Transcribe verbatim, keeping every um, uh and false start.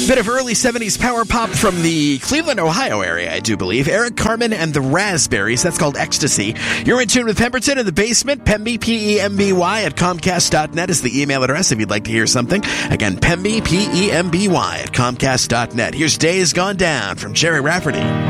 Bit of early seventies power pop from the Cleveland, Ohio area, I do believe. Eric Carmen and the Raspberries. That's called Ecstasy. You're in tune with Pemberton in the basement. Pemby, P E M B Y, at Comcast dot net is the email address if you'd like to hear something. Again, Pemby, P E M B Y, at Comcast dot net. Here's Days Gone Down from Jerry Rafferty.